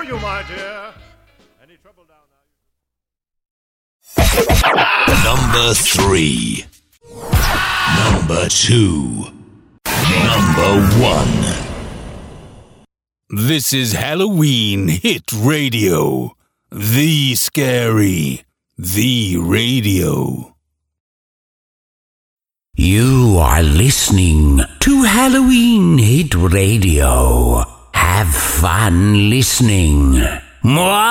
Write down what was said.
you, my dear. Any trouble down now? Number 3. Number 2. Number 1. This is Halloween Hit Radio. The Scary. The Radio. You are listening to Halloween Hit Radio. Have fun listening. Mwah!